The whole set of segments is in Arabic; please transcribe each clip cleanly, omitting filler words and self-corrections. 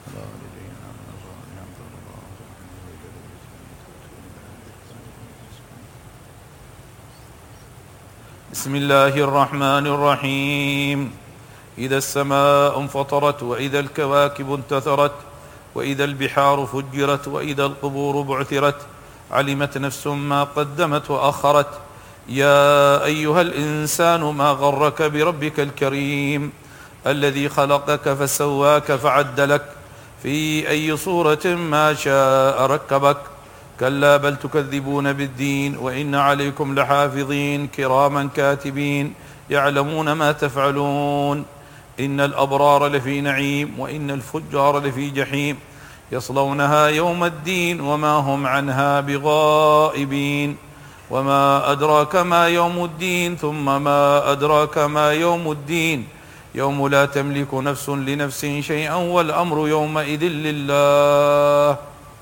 بسم الله الرحمن الرحيم. إذا السماء انفطرت وإذا الكواكب انتثرت وإذا البحار فجرت وإذا القبور بعثرت علمت نفس ما قدمت وأخرت. يا أيها الإنسان ما غرك بربك الكريم الذي خلقك فسواك فعدلك في أي صورة ما شاء ركبك. كلا بل تكذبون بالدين وإن عليكم لحافظين كراما كاتبين يعلمون ما تفعلون. إن الأبرار لفي نعيم وإن الفجار لفي جحيم يصلونها يوم الدين وما هم عنها بغائبين. وما أدراك ما يوم الدين ثم ما أدراك ما يوم الدين يوم لا تملك نفس لنفس شيئا والأمر يومئذ لله.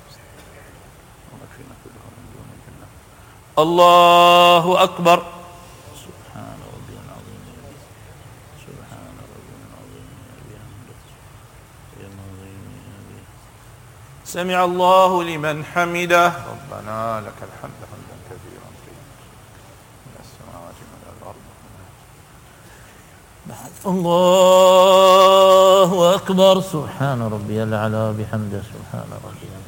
الله أكبر. سبحان ربي العظيم سبحان ربي العظيم بحمده سمع الله لمن حمده ربنا لك الحمد حمدا كثيرا من السماوات ومن الأرض. الله أكبر. سبحان ربي الأعلى بحمده سبحان ربي الأعلى.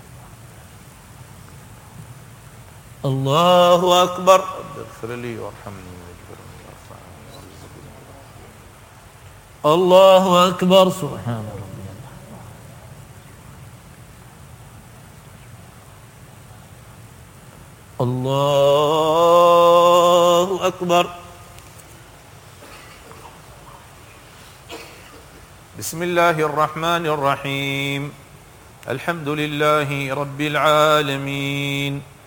الله أكبر. رب اغفر لي وارحمني واجبرني وارفعني. الله أكبر. سبحان ربي الله أكبر. بسم الله الرحمن الرحيم. الحمد لله رب العالمين